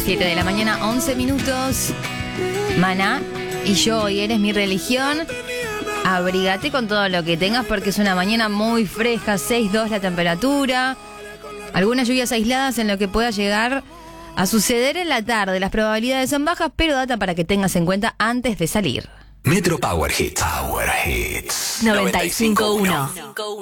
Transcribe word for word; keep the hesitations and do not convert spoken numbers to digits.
siete de la mañana, once minutos. Maná y yo, y eres mi religión. Abrígate con todo lo que tengas porque es una mañana muy fresca, seis dos la temperatura. Algunas lluvias aisladas en lo que pueda llegar a suceder en la tarde. Las probabilidades son bajas, pero data para que tengas en cuenta antes de salir. Metro Power Hits. Power Hits. noventa y cinco punto uno.